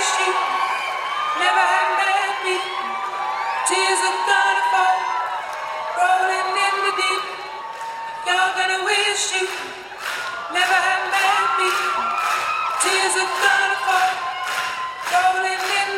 wish you never had met me. Tears are gonna fall, rolling in the deep. You're gonna wish you never had met me. Tears are gonna